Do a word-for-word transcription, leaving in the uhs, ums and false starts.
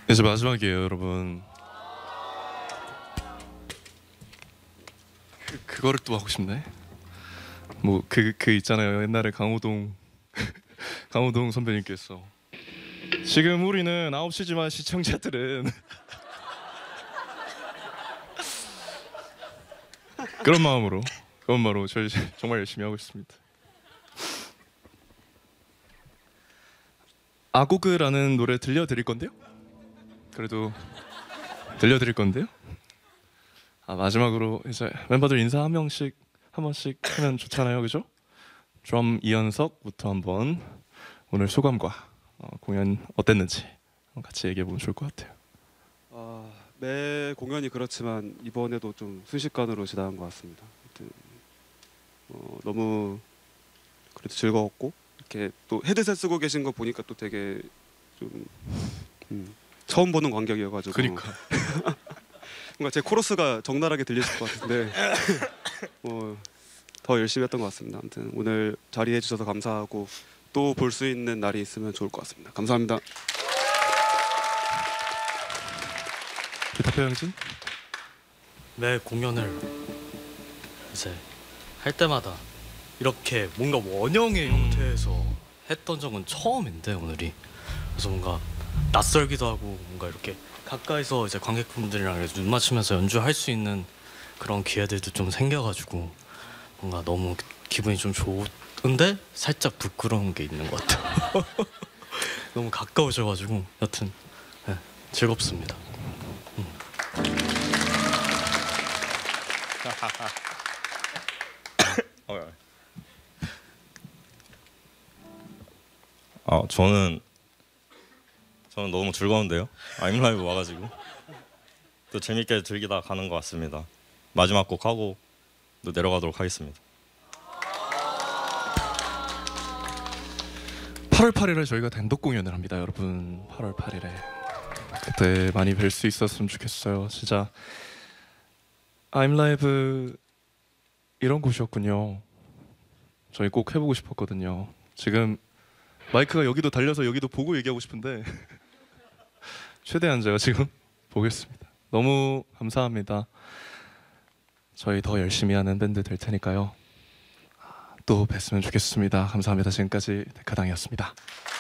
이제 마지막이에요, 여러분. 그, 그거를 또 하고 싶네. 뭐 그 그 있잖아요. 옛날에 강호동 강호동 선배님께서 지금 우리는 아홉 시지만 시청자들은 그런 마음으로 그런 마음으로 저희 정말 열심히 하고 있습니다. 아고그라는 노래 들려드릴 건데요. 그래도 들려드릴 건데요. 아, 마지막으로 이제 멤버들 인사 한 명씩 한 번씩 하면 좋잖아요, 그죠? 드럼 이연석부터 한번 오늘 소감과 어, 공연 어땠는지 같이 얘기해 보면 좋을 것 같아요. 아, 매 공연이 그렇지만 이번에도 좀 순식간으로 지나간 것 같습니다. 하여튼, 어, 너무 그래도 즐거웠고 이렇게 또 헤드셋 쓰고 계신 거 보니까 또 되게 좀 음, 처음 보는 광경이어가지고 그러니까 뭔가 제 코러스가 적나라하게 들리실 것 같은데 어, 더 열심히 했던 것 같습니다. 아무튼 오늘 자리해 주셔서 감사하고 또 볼 수 있는 날이 있으면 좋을 것 같습니다. 감사합니다. 기타표 형진? 매 공연을 이제 할 때마다 이렇게 뭔가 원형의 음. 형태에서 했던 적은 처음인데 오늘이 그래서 뭔가 낯설기도 하고 뭔가 이렇게 가까이서 이제 관객분들이랑 이렇게 눈 맞추면서 연주할 수 있는 그런 기회들도 좀 생겨가지고 뭔가 너무 기분이 좀 좋은데 살짝 부끄러운 게 있는 것 같아요. 너무 가까우셔가지고 여튼 네, 즐겁습니다. 아 저는 저는 너무 즐거운데요. 아임라이브 와가지고 또 재밌게 즐기다 가는 것 같습니다. 마지막 곡 하고 또 내려가도록 하겠습니다. 팔월 팔일에 저희가 단독 공연을 합니다, 여러분. 팔월 팔일에 그때 많이 뵐 수 있었으면 좋겠어요. 진짜 아임라이브 이런 곳이었군요. 저희 꼭 해보고 싶었거든요. 지금 마이크가 여기도 달려서 여기도 보고 얘기하고 싶은데 최대한 제가 지금 보겠습니다. 너무 감사합니다. 저희 더 열심히 하는 밴드 될 테니까요. 또 뵀으면 좋겠습니다. 감사합니다. 지금까지 데카당이었습니다.